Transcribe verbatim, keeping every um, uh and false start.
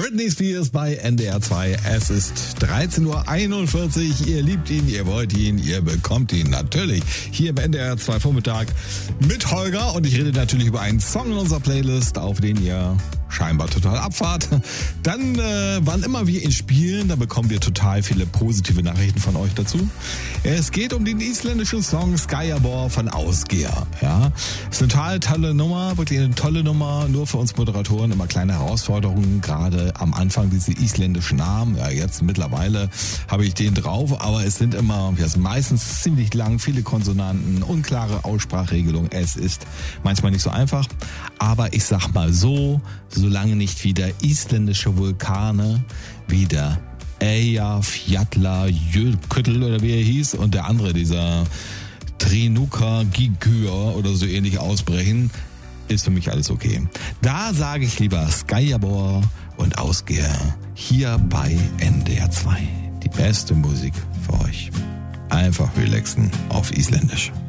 Britney Spears bei N D R zwei. Es ist dreizehn Uhr einundvierzig. Ihr liebt ihn, ihr wollt ihn, ihr bekommt ihn natürlich hier im N D R zwei Vormittag mit Holger. Und ich rede natürlich über einen Song in unserer Playlist, auf den ihr scheinbar total abfahrt. Dann, äh, wann immer wir ihn spielen, da bekommen wir total viele positive Nachrichten von euch dazu. Es geht um den isländischen Song Skýrbor von Ausgeher. Ja, ist eine total tolle Nummer, wirklich eine tolle Nummer, nur für uns Moderatoren immer kleine Herausforderungen, gerade am Anfang diese isländischen Namen. Ja, jetzt mittlerweile habe ich den drauf, aber es sind immer, ja, es ist meistens ziemlich lang, viele Konsonanten, unklare Aussprachregelung. Es ist manchmal nicht so einfach, aber ich sag mal so, solange nicht wieder isländische Vulkane wie der Eyjafjallajökull oder wie er hieß und der andere, dieser Trinukagígur oder so ähnlich ausbrechen, ist für mich alles okay. Da sage ich lieber Skýrbor und Ausgeher hier bei N D R zwei. Die beste Musik für euch. Einfach relaxen auf Isländisch.